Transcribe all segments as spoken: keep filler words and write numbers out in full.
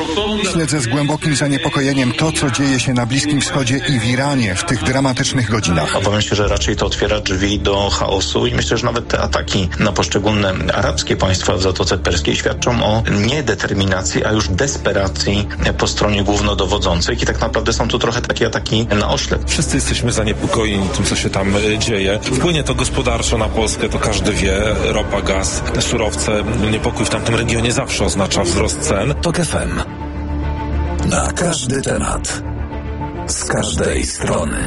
Śledzę z głębokim zaniepokojeniem to, co dzieje się na Bliskim Wschodzie i w Iranie w tych dramatycznych godzinach. Obawiam się, że raczej to otwiera drzwi do chaosu i myślę, że nawet te ataki na poszczególne arabskie państwa w Zatoce Perskiej świadczą o niedeterminacji, a już desperacji po stronie głównodowodzących i tak naprawdę są tu trochę takie ataki na oślep. Wszyscy jesteśmy zaniepokojeni tym, co się tam dzieje. Wpłynie to gospodarczo na Polskę, to każdy wie. Ropa, gaz, surowce, niepokój w tamtym regionie zawsze oznacza wzrost cen. TOK F M. Na każdy temat. Z każdej strony.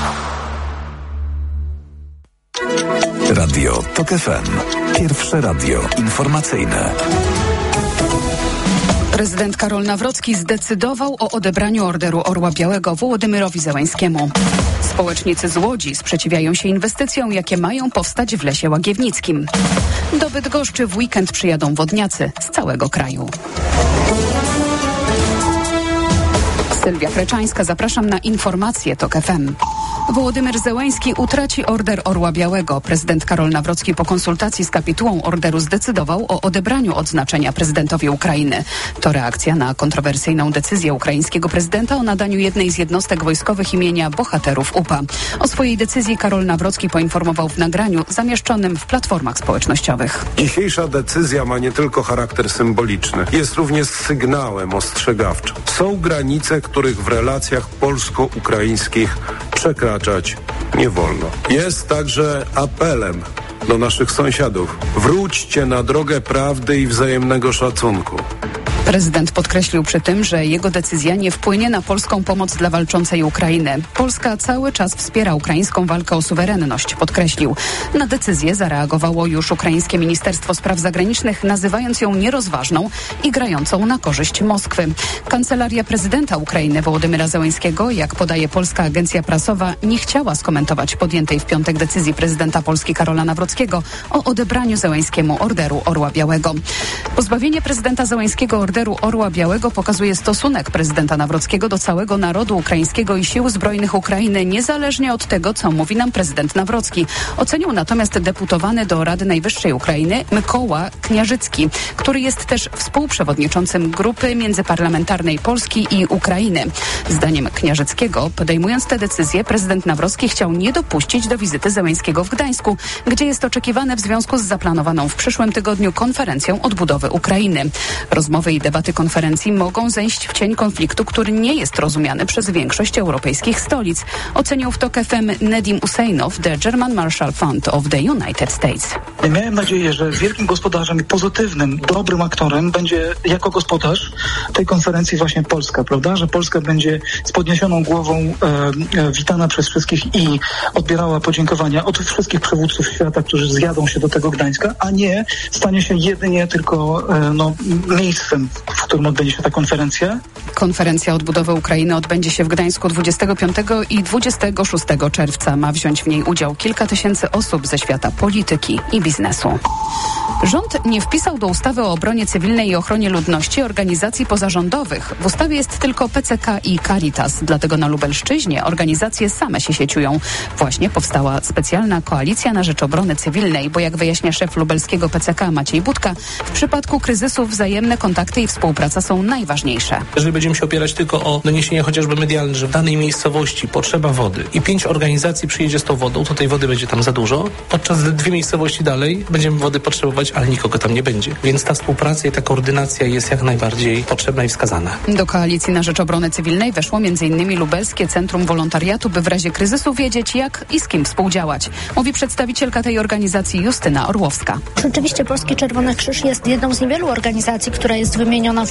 Radio TOK F M. Pierwsze radio informacyjne. Prezydent Karol Nawrocki zdecydował o odebraniu Orderu Orła Białego Wołodymyrowi Zełańskiemu. Społecznicy z Łodzi sprzeciwiają się inwestycjom, jakie mają powstać w Lesie Łagiewnickim. Do Bydgoszczy w weekend przyjadą wodniacy z całego kraju. Sylwia Kreczańska, zapraszam na informacje TOK F M. Wołodymyr Zełański utraci Order Orła Białego. Prezydent Karol Nawrocki po konsultacji z kapitułą orderu zdecydował o odebraniu odznaczenia prezydentowi Ukrainy. To reakcja na kontrowersyjną decyzję ukraińskiego prezydenta o nadaniu jednej z jednostek wojskowych imienia bohaterów U P A. O swojej decyzji Karol Nawrocki poinformował w nagraniu zamieszczonym w platformach społecznościowych. Dzisiejsza decyzja ma nie tylko charakter symboliczny, jest również sygnałem ostrzegawczym. Są granice, których w relacjach polsko-ukraińskich przekraczać nie wolno. Jest także apelem do naszych sąsiadów. Wróćcie na drogę prawdy i wzajemnego szacunku. Prezydent podkreślił przy tym, że jego decyzja nie wpłynie na polską pomoc dla walczącej Ukrainy. Polska cały czas wspiera ukraińską walkę o suwerenność, podkreślił. Na decyzję zareagowało już ukraińskie Ministerstwo Spraw Zagranicznych, nazywając ją nierozważną i grającą na korzyść Moskwy. Kancelaria prezydenta Ukrainy Wołodymyra Zełańskiego, jak podaje polska agencja prasowa, nie chciała skomentować podjętej w piątek decyzji prezydenta Polski Karola Nawrockiego o odebraniu Zełańskiemu Orderu Orła Białego. Pozbawienie prezydenta Zełańskiego Orderu Orła Białego pokazuje stosunek prezydenta Nawrockiego do całego narodu ukraińskiego i sił zbrojnych Ukrainy, niezależnie od tego, co mówi nam prezydent Nawrocki. Ocenił natomiast deputowany do Rady Najwyższej Ukrainy Mykoła Kniarzycki, który jest też współprzewodniczącym grupy międzyparlamentarnej Polski i Ukrainy. Zdaniem Kniarzyckiego, podejmując tę decyzję, prezydent Nawrocki chciał nie dopuścić do wizyty Zełańskiego w Gdańsku, gdzie jest oczekiwane w związku z zaplanowaną w przyszłym tygodniu konferencją odbudowy Ukrainy. Rozmowy i debaty konferencji mogą zejść w cień konfliktu, który nie jest rozumiany przez większość europejskich stolic. Ocenił w TOK F M Nedim Useinow, The German Marshall Fund of the United States. Miałem nadzieję, że wielkim gospodarzem i pozytywnym, dobrym aktorem będzie jako gospodarz tej konferencji właśnie Polska, prawda? Że Polska będzie z podniesioną głową e, e, witana przez wszystkich i odbierała podziękowania od wszystkich przywódców świata, którzy zjadą się do tego Gdańska, a nie stanie się jedynie tylko e, no, miejscem, w którym odbędzie się ta konferencja. Konferencja odbudowy Ukrainy odbędzie się w Gdańsku dwudziestego piątego i dwudziestego szóstego czerwca. Ma wziąć w niej udział kilka tysięcy osób ze świata polityki i biznesu. Rząd nie wpisał do ustawy o obronie cywilnej i ochronie ludności organizacji pozarządowych. W ustawie jest tylko P C K i Caritas, dlatego na Lubelszczyźnie organizacje same się sieciują. Właśnie powstała specjalna koalicja na rzecz obrony cywilnej, bo jak wyjaśnia szef lubelskiego P C K Maciej Budka, w przypadku kryzysu wzajemne kontakty i współpraca są najważniejsze. Jeżeli będziemy się opierać tylko o doniesienia chociażby medialne, że w danej miejscowości potrzeba wody i pięć organizacji przyjedzie z tą wodą, to tej wody będzie tam za dużo, podczas gdy dwie miejscowości dalej będziemy wody potrzebować, ale nikogo tam nie będzie. Więc ta współpraca i ta koordynacja jest jak najbardziej potrzebna i wskazana. Do koalicji na rzecz obrony cywilnej weszło między innymi Lubelskie Centrum Wolontariatu, by w razie kryzysu wiedzieć, jak i z kim współdziałać. Mówi przedstawicielka tej organizacji Justyna Orłowska. Rzeczywiście Polski Czerwony Krzyż jest jedną z niewielu organizacji, która jest wymieniona w